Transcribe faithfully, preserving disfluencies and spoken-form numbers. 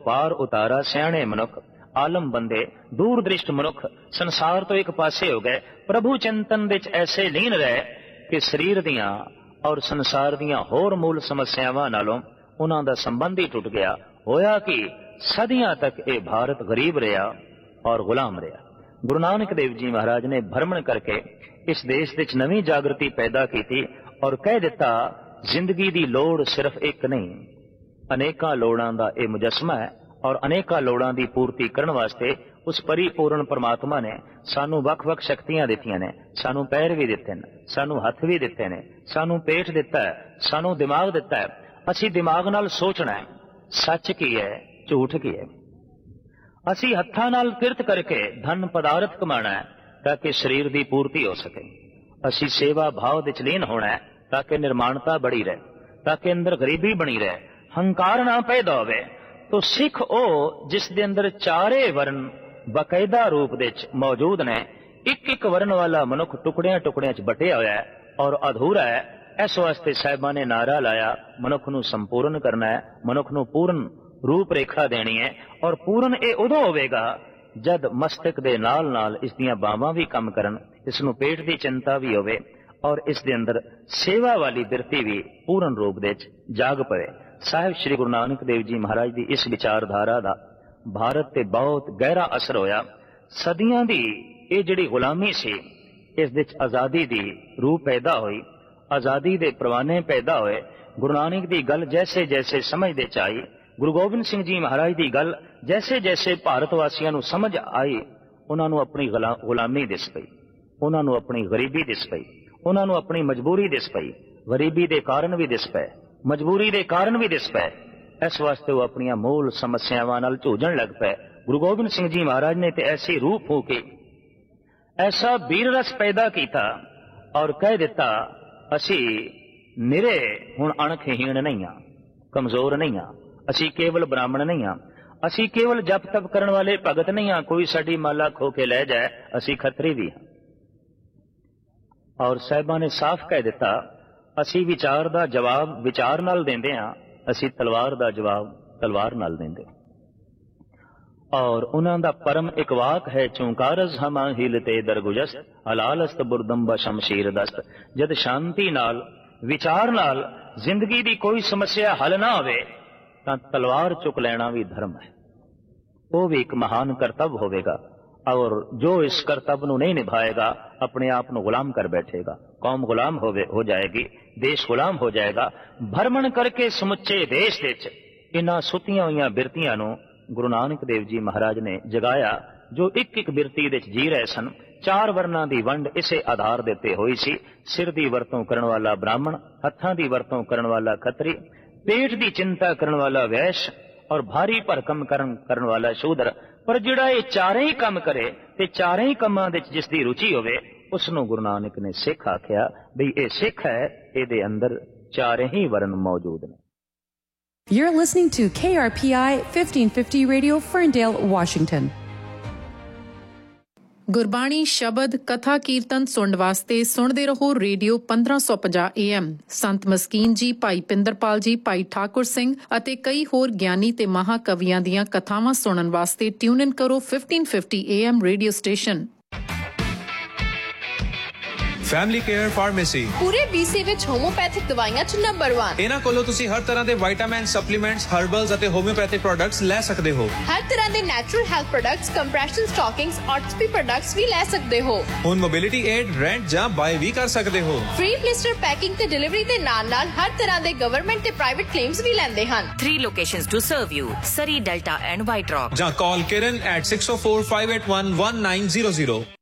ਪਾਰ ਉਤਾਰਾ ਸਿਆਣੇ ਮਨੁੱਖ, ਆਲਮ ਬੰਦੇ ਦੂਰ ਦ੍ਰਿਸ਼ਟ ਮਨੁੱਖ ਸੰਸਾਰ ਤੋਂ ਇੱਕ ਪਾਸੇ ਹੋ ਗਏ, ਪ੍ਰਭੂ ਚਿੰਤਨ ਵਿੱਚ ਐਸੇ ਲੀਨ ਰਹੇ ਕਿ ਸਰੀਰ ਦੀਆਂ ਔਰ ਸੰਸਾਰ ਦੀਆਂ ਹੋਰ ਮੂਲ ਸਮੱਸਿਆਵਾਂ ਨਾਲੋਂ ਉਹਨਾਂ ਦਾ ਸੰਬੰਧ ਹੀ ਟੁੱਟ ਗਿਆ। ਹੋਇਆ ਕਿ ਸਦੀਆਂ ਤੱਕ ਇਹ ਭਾਰਤ ਗਰੀਬ ਰਿਹਾ ਔਰ ਗੁਲਾਮ ਰਿਹਾ। ਗੁਰੂ ਨਾਨਕ ਦੇਵ ਜੀ ਮਹਾਰਾਜ ਨੇ ਭਰਮਣ ਕਰਕੇ ਇਸ ਦੇਸ਼ ਵਿੱਚ ਨਵੀਂ ਜਾਗਰਤੀ ਪੈਦਾ ਕੀਤੀ ਔਰ ਕਹਿ ਦਿੱਤਾ, ਜ਼ਿੰਦਗੀ ਦੀ ਲੋੜ ਸਿਰਫ ਇੱਕ ਨਹੀਂ, ਅਨੇਕਾਂ ਲੋੜਾਂ ਦਾ ਇਹ ਮੁਜੱਸਮਾ ਹੈ ਔਰ ਅਨੇਕਾਂ ਲੋੜਾਂ ਦੀ ਪੂਰਤੀ ਕਰਨ ਵਾਸਤੇ ਉਸ ਪਰਿਪੂਰਨ ਪਰਮਾਤਮਾ ਨੇ ਸਾਨੂੰ ਵੱਖ-ਵੱਖ ਸ਼ਕਤੀਆਂ ਦਿੱਤੀਆਂ ਨੇ। ਸਾਨੂੰ ਪੈਰ ਵੀ ਦਿੱਤੇ ਨੇ, ਸਾਨੂੰ ਹੱਥ ਵੀ ਦਿੱਤੇ ਨੇ, ਸਾਨੂੰ ਪੇਟ ਦਿੱਤਾ ਹੈ, ਸਾਨੂੰ ਦਿਮਾਗ ਦਿੱਤਾ ਹੈ। ਅਸੀਂ ਦਿਮਾਗ ਨਾਲ ਸੋਚਣਾ ਹੈ ਸੱਚ ਕੀ ਹੈ, ਝੂਠ ਕੀ ਹੈ। ਅਸੀਂ ਹੱਥਾਂ ਨਾਲ ਕਿਰਤ ਕਰਕੇ ਧਨ ਪਦਾਰਥ ਕਮਾਣਾ ਹੈ ਤਾਂ ਕਿ ਸਰੀਰ ਦੀ ਪੂਰਤੀ ਹੋ ਸਕੇ। ਅਸੀਂ ਸੇਵਾ ਭਾਵ ਵਿੱਚ ਲੀਨ ਹੋਣਾ ਹੈ ਤਾਂ ਕਿ ਨਿਰਮਾਣਤਾ ਬੜੀ ਰਹੇ, ਤਾਂ ਕਿ ਅੰਦਰ ਗਰੀਬੀ ਬਣੀ ਰਹੇ, ਹੰਕਾਰ ਨਾ ਪੈਦਾ ਹੋਵੇ। ਤੋ ਸਿੱਖ ਉਹ ਜਿਸ ਦੇ ਅੰਦਰ ਚਾਰੇ ਵਰਨ ਬਕਾਇਦਾ ਰੂਪ ਵਿੱਚ ਮੌਜੂਦ ਨੇ। ਇੱਕ ਇੱਕ ਵਰਨ ਵਾਲਾ ਮਨੁੱਖ ਟੁਕੜਿਆਂ ਟੁਕੜਿਆਂ ਚ ਬਟਿਆ ਹੋਇਆ ਹੈ ਔਰ ਅਧੂਰਾ ਹੈ। ਇਸ ਵਾਸਤੇ ਸਾਹਿਬਾਂ ਨੇ ਨਾਰਾ ਲਾਇਆ, ਮਨੁੱਖ ਨੂੰ ਸੰਪੂਰਨ ਕਰਨਾ ਹੈ, ਮਨੁੱਖ ਨੂੰ ਪੂਰਨ ਰੂਪ ਰੇਖਾ ਦੇਣੀ ਹੈ। ਔਰ ਪੂਰਨ ਇਹ ਉਦੋਂ ਹੋਵੇਗਾ ਜਦ ਮਸਤਕ ਦੇ ਨਾਲ ਨਾਲ ਇਸ ਦੀਆਂ ਬਾਹਾਂ ਵੀ ਕੰਮ ਕਰਨ, ਇਸ ਨੂੰ ਪੇਟ ਦੀ ਚਿੰਤਾ ਵੀ ਹੋਵੇ ਔਰ ਇਸ ਦੇ ਅੰਦਰ ਸੇਵਾ ਵਾਲੀ ਬਿਰਤੀ ਵੀ ਪੂਰਨ ਰੂਪ ਦੇ ਵਿੱਚ ਜਾਗ ਪਵੇ। ਸਾਹਿਬ ਸ਼੍ਰੀ ਗੁਰੂ ਨਾਨਕ ਦੇਵ ਜੀ ਮਹਾਰਾਜ ਦੀ ਇਸ ਵਿਚਾਰਧਾਰਾ ਦਾ ਭਾਰਤ ਤੇ ਬਹੁਤ ਗਹਿਰਾ ਅਸਰ ਹੋਇਆ। ਸਦੀਆਂ ਦੀ ਇਹ ਜਿਹੜੀ ਗੁਲਾਮੀ ਸੀ, ਇਸ ਵਿੱਚ ਆਜ਼ਾਦੀ ਦੀ ਰੂਹ ਪੈਦਾ ਹੋਈ, ਆਜ਼ਾਦੀ ਦੇ ਪ੍ਰਵਾਨੇ ਪੈਦਾ ਹੋਏ। ਗੁਰੂ ਨਾਨਕ ਦੀ ਗੱਲ ਜੈਸੇ ਜੈਸੇ ਸਮਝ ਦੇ ਚ ਆਈ, ਗੁਰੂ ਗੋਬਿੰਦ ਸਿੰਘ ਜੀ ਮਹਾਰਾਜ ਦੀ ਗੱਲ ਜੈਸੇ ਜੈਸੇ ਭਾਰਤ ਵਾਸੀਆਂ ਨੂੰ ਸਮਝ ਆਈ, ਉਹਨਾਂ ਨੂੰ ਆਪਣੀ ਗੁਲਾਮੀ ਦਿਸ ਪਈ, ਉਹਨਾਂ ਨੂੰ ਆਪਣੀ ਗਰੀਬੀ ਦਿਸ ਪਈ, ਉਹਨਾਂ ਨੂੰ ਆਪਣੀ ਮਜਬੂਰੀ ਦਿਸ ਪਈ। ਗਰੀਬੀ ਦੇ ਕਾਰਨ ਵੀ ਦਿਸ ਪਏ, ਮਜਬੂਰੀ ਦੇ ਕਾਰਨ ਵੀ ਦਿਸ ਪਏ। ਇਸ ਵਾਸਤੇ ਉਹ ਆਪਣੀਆਂ ਮੂਲ ਸਮੱਸਿਆਵਾਂ ਨਾਲ ਝੂਝਣ ਲੱਗ ਪਏ। ਗੁਰੂ ਗੋਬਿੰਦ ਸਿੰਘ ਜੀ ਮਹਾਰਾਜ ਨੇ ਤੇ ਐਸੀ ਰੂਹ ਫੂਕੀ, ਐਸਾ ਵੀਰ ਰਸ ਪੈਦਾ ਕੀਤਾ ਔਰ ਕਹਿ ਦਿੱਤਾ, ਅਸੀਂ ਨਿਰੇ ਹੁਣ ਅਣਖਹੀਣ ਨਹੀਂ ਹਾਂ, ਕਮਜ਼ੋਰ ਨਹੀਂ ਹਾਂ, ਅਸੀਂ ਕੇਵਲ ਬ੍ਰਾਹਮਣ ਨਹੀਂ ਹਾਂ, ਅਸੀਂ ਕੇਵਲ ਜਪ ਤਪ ਕਰਨ ਵਾਲੇ ਭਗਤ ਨਹੀਂ ਹਾਂ, ਕੋਈ ਸਾਡੀ ਮਾਲਾ ਖੋ ਕੇ ਲੈ ਜਾਏ, ਅਸੀਂ ਖੱਤਰੀ ਵੀ ਹਾਂ। ਔਰ ਸਾਹਿਬਾਂ ਨੇ ਸਾਫ਼ ਕਹਿ ਦਿੱਤਾ, ਅਸੀਂ ਵਿਚਾਰ ਦਾ ਜਵਾਬ ਵਿਚਾਰ ਨਾਲ ਦਿੰਦੇ ਹਾਂ, ਅਸੀਂ ਤਲਵਾਰ ਦਾ ਜਵਾਬ ਤਲਵਾਰ ਨਾਲ ਦਿੰਦੇ। ਔਰ ਉਹਨਾਂ ਦਾ ਪਰਮ ਇੱਕ ਵਾਕ ਹੈ, ਚੌਂਕਾਰਜ ਹਮਾ ਹਿਲਤੇ ਦਰਗੁਜਸਤ ਹਲਾਲਸਤ ਬੁਰਦੰਬਾ ਸ਼ਮਸ਼ੀਰ ਦਸਤ। ਜਦ ਸ਼ਾਂਤੀ ਨਾਲ ਵਿਚਾਰ ਨਾਲ ਜ਼ਿੰਦਗੀ ਦੀ ਕੋਈ ਸਮੱਸਿਆ ਹੱਲ ਨਾ ਹੋਵੇ ਤਾਂ ਤਲਵਾਰ ਚੁੱਕ ਲੈਣਾ ਵੀ ਧਰਮ ਹੈ, ਉਹ ਵੀ ਇੱਕ ਮਹਾਨ ਕਰਤੱਵ ਹੋਵੇਗਾ। ਔਰ ਜੋ ਇਸ ਕਰਤੱਵ ਨੂੰ ਨਹੀਂ ਨਿਭਾਏਗਾ ਆਪਣੇ ਆਪ ਨੂੰ ਗੁਲਾਮ ਕਰ ਬੈਠੇਗਾ। ਕੌਮ ਗੁਲਾਮ ਹੋਵੇ ਹੋ ਜਾਏਗੀ, ਦੇਸ਼ ਗੁਲਾਮ ਹੋ ਜਾਏਗਾ। ਭਰਮਣ ਕਰਕੇ ਸਮੁੱਚੇ ਦੇਸ਼ ਵਿੱਚ ਇਹਨਾਂ ਸੁੱਤੀਆਂ ਹੋਈਆਂ ਬਿਰਤੀਆਂ ਨੂੰ ਗੁਰੂ ਨਾਨਕ ਦੇਵ ਜੀ ਮਹਾਰਾਜ ਨੇ ਜਗਾਇਆ, ਜੋ ਇੱਕ ਇੱਕ ਬਿਰਤੀ ਵਿੱਚ ਜੀ ਰਹੇ ਸਨ। ਚਾਰ ਵਰਨਾਂ ਦੀ ਵੰਡ ਇਸੇ ਆਧਾਰ ਦੇ ਉੱਤੇ ਹੋਈ ਸੀ। ਸਿਰ ਦੀ ਵਰਤੋਂ ਕਰਨ ਵਾਲਾ ਬ੍ਰਾਹਮਣ, ਹੱਥਾਂ ਦੀ ਵਰਤੋਂ ਕਰਨ ਵਾਲਾ ਖੱਤਰੀ, ਪੇਟ ਦੀ ਚਿੰਤਾ ਕਰਨ ਵਾਲਾ ਵੈਸ਼ ਔਰ ਭਾਰੀ ਭਰਕਮ ਕਰਨ ਕਰਨ ਵਾਲਾ ਸ਼ੂਦਰ। ਪਰ ਜਿਹੜਾ ਇਹ ਚਾਰੇ ਹੀ ਕੰਮ ਕਰੇ ਤੇ ਚਾਰੇ ਹੀ ਕੰਮਾਂ ਵਿੱਚ ਜਿਸ ਦੀ ਰੁਚੀ ਹੋਵੇ, ਉਸ ਨੂੰ ਗੁਰੂ ਨਾਨਕ ਨੇ ਸਿੱਖ ਆਖਿਆ। ਬਈ ਇਹ ਸਿੱਖ ਹੈ, ਇਹਦੇ ਅੰਦਰ ਚਾਰੇ ਹੀ ਵਰਨ ਮੌਜੂਦ ਨੇ। You're listening to K R P I fifteen fifty Radio, Ferndale, Washington. Gurbani ਸ਼ਬਦ ਕਥਾ ਕੀਰਤਨ ਸੁਣਨ ਵਾਸਤੇ ਸੁਣਦੇ ਰਹੋ ਰੇਡੀਓ ਪੰਦਰਾਂ ਸੌ ਪੰਜਾਹ ਏ ਐਮ। ਸੰਤ ਮਸਕੀਨ ਜੀ, ਭਾਈ ਪਿੰਦਰਪਾਲ ਜੀ, ਭਾਈ ਠਾਕੁਰ ਸਿੰਘ ਅਤੇ ਕਈ ਹੋਰ ਗਿਆਨੀ ਤੇ ਮਹਾਕਵੀਆਂ ਦੀਆਂ ਕਥਾਵਾਂ ਸੁਣਨ ਵਾਸਤੇ ਟਿਊਨ ਇਨ ਕਰੋ fifteen fifty A M radio station. Family care pharmacy ਪੂਰੇ ਬੀਸੀ ਵਿੱਚ ਹੋਮੋਪੈਥਿਕ ਦਵਾਈਆਂ ਚ ਨੰਬਰ ਇੱਕ। ਇਹਨਾਂ ਕੋਲੋਂ ਤੁਸੀਂ ਹਰ ਤਰ੍ਹਾਂ ਦੇ ਵਿਟਾਮਿਨ, ਸਪਲੀਮੈਂਟਸ, ਹਰਬਲਸ ਅਤੇ ਹੋਮਿਓਪੈਥਿਕ ਪ੍ਰੋਡਕਟਸ ਲੈ ਸਕਦੇ ਹੋ। ਹਰ ਤਰ੍ਹਾਂ ਦੇ natural health products, compression ਸਟਾਕਿੰਗਸ, ਆਰਥੋਪੀ products ਵੀ ਲੈ ਸਕਦੇ ਹੋ। ਹੁਣ ਮੋਬਿਲਿਟੀ ਏਡ, ਰੈਂਟ ਜਾਂ ਬਾਏ ਵੀ ਕਰ ਸਕਦੇ ਹੋ। ਫ੍ਰੀ ਬਲਿਸਟਰ ਪੈਕਿੰਗ ਤੇ ਡਿਲੀਵਰੀ ਦੇ ਨਾਲ ਨਾਲ ਹਰ ਤਰ੍ਹਾਂ ਦੇ ਗਵਰਨਮੈਂਟ ਤੇ ਪ੍ਰਾਈਵੇਟ ਕਲੇਮਸ ਵੀ ਲੈਂਦੇ ਹਨ। Three locations to serve you: Surrey, Delta and White Rock. ਜਾਂ ਕਾਲ Kiran at six oh four, five eight one, one nine zero zero.